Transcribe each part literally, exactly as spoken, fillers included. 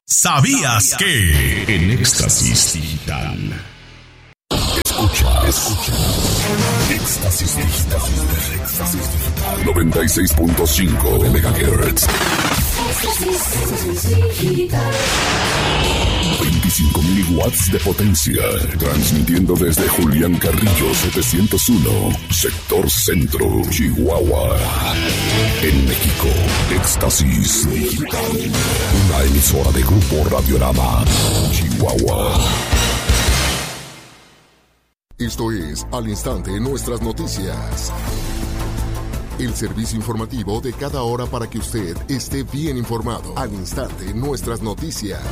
¿Sabías que? En Éxtasis Digital. Escucha, escucha. Éxtasis Digital. Éxtasis Digital. noventa y seis punto cinco de megahertz. veinticinco mil watts de potencia. Transmitiendo desde Julián Carrillo setecientos uno, sector centro, Chihuahua. En México, Éxtasis Digital. Una emisora de Grupo Radiorama, Chihuahua. Esto es Al Instante Nuestras Noticias. El servicio informativo de cada hora para que usted esté bien informado. Al Instante Nuestras Noticias.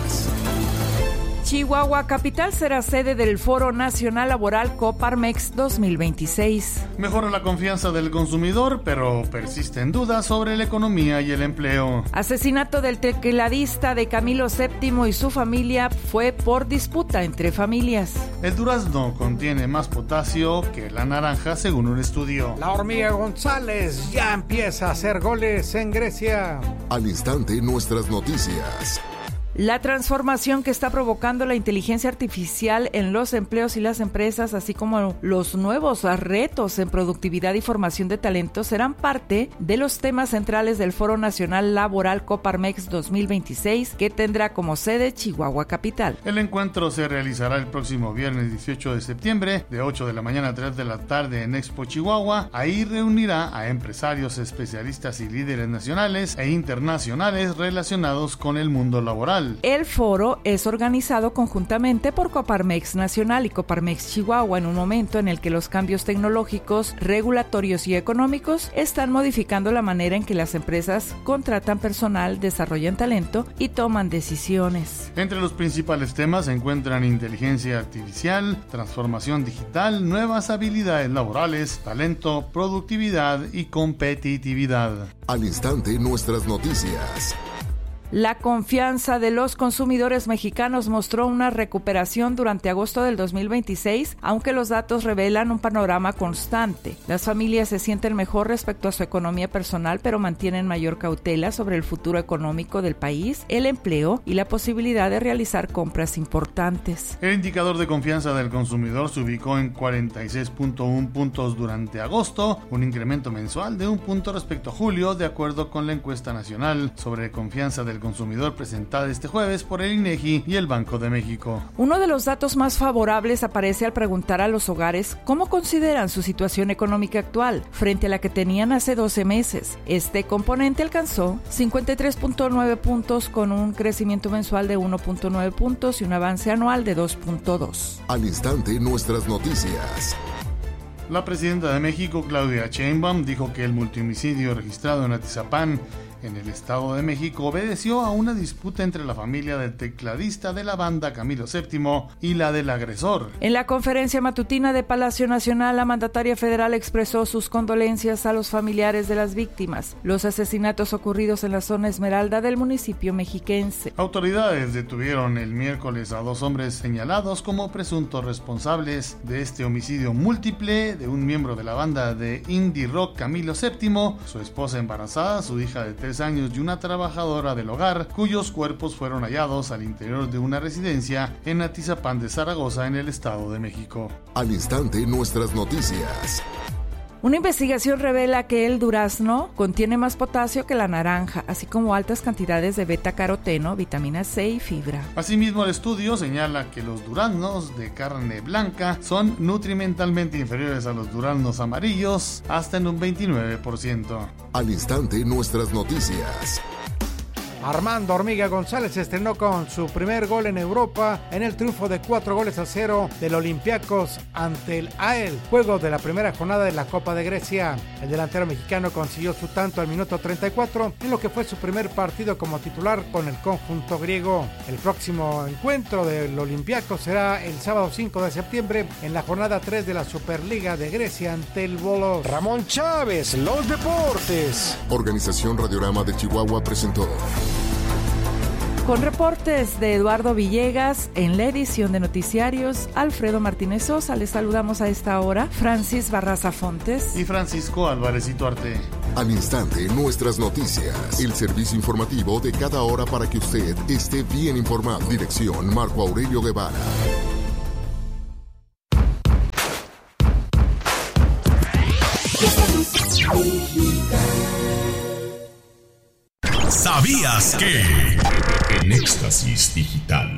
Chihuahua Capital será sede del Foro Nacional Laboral Coparmex dos mil veintiséis. Mejora la confianza del consumidor, pero persisten dudas sobre la economía y el empleo. Asesinato del tecladista de Camilo séptimo y su familia fue por disputa entre familias. El durazno contiene más potasio que la naranja, según un estudio. La Hormiga González ya empieza a hacer goles en Grecia. Al Instante Nuestras Noticias. La transformación que está provocando la inteligencia artificial en los empleos y las empresas, así como los nuevos retos en productividad y formación de talentos, serán parte de los temas centrales del Foro Nacional Laboral Coparmex dos mil veintiséis, que tendrá como sede Chihuahua Capital. El encuentro se realizará el próximo viernes dieciocho de septiembre, de ocho de la mañana a tres de la tarde en Expo Chihuahua. Ahí reunirá a empresarios, especialistas y líderes nacionales e internacionales relacionados con el mundo laboral. El foro es organizado conjuntamente por Coparmex Nacional y Coparmex Chihuahua en un momento en el que los cambios tecnológicos, regulatorios y económicos están modificando la manera en que las empresas contratan personal, desarrollan talento y toman decisiones. Entre los principales temas se encuentran inteligencia artificial, transformación digital, nuevas habilidades laborales, talento, productividad y competitividad. Al Instante Nuestras Noticias. La confianza de los consumidores mexicanos mostró una recuperación durante agosto del dos mil veintiséis, aunque los datos revelan un panorama constante. Las familias se sienten mejor respecto a su economía personal, pero mantienen mayor cautela sobre el futuro económico del país, el empleo y la posibilidad de realizar compras importantes. El indicador de confianza del consumidor se ubicó en cuarenta y seis punto uno puntos durante agosto, un incremento mensual de un punto respecto a julio, de acuerdo con la encuesta nacional sobre confianza del consumidor presentada este jueves por el INEGI y el Banco de México. Uno de los datos más favorables aparece al preguntar a los hogares cómo consideran su situación económica actual frente a la que tenían hace doce meses. Este componente alcanzó cincuenta y tres punto nueve puntos, con un crecimiento mensual de uno punto nueve puntos y un avance anual de dos punto dos. Al Instante Nuestras Noticias. La presidenta de México, Claudia Sheinbaum, dijo que el multihomicidio registrado en Atizapán, en el Estado de México, obedeció a una disputa entre la familia del tecladista de la banda Camilo séptimo y la del agresor. En la conferencia matutina de Palacio Nacional, la mandataria federal expresó sus condolencias a los familiares de las víctimas, los asesinatos ocurridos en la zona Esmeralda del municipio mexiquense. Autoridades detuvieron el miércoles a dos hombres señalados como presuntos responsables de este homicidio múltiple de un miembro de la banda de indie rock Camilo séptimo, su esposa embarazada, su hija de tres años y una trabajadora del hogar, cuyos cuerpos fueron hallados al interior de una residencia en Atizapán de Zaragoza, en el Estado de México. Al Instante Nuestras Noticias. Una investigación revela que el durazno contiene más potasio que la naranja, así como altas cantidades de beta-caroteno, vitamina C y fibra. Asimismo, el estudio señala que los duraznos de carne blanca son nutrimentalmente inferiores a los duraznos amarillos, hasta en un veintinueve por ciento. Al Instante Nuestras Noticias. Armando Hormiga González estrenó con su primer gol en Europa en el triunfo de cuatro goles a cero del Olympiacos ante el A E L, juego de la primera jornada de la Copa de Grecia. El delantero mexicano consiguió su tanto al minuto treinta y cuatro en lo que fue su primer partido como titular con el conjunto griego. El próximo encuentro del Olympiacos será el sábado cinco de septiembre en la jornada tres de la Superliga de Grecia ante el Volos. Ramón Chávez, los deportes. Organización Radiorama de Chihuahua presentó. Con reportes de Eduardo Villegas, en la edición de noticiarios, Alfredo Martínez Sosa. Les saludamos a esta hora, Francis Barraza Fontes y Francisco Álvarez Ituarte. Al instante, nuestras noticias. El servicio informativo de cada hora para que usted esté bien informado. Dirección Marco Aurelio Guevara. ¿Sabías que? En Éxtasis Digital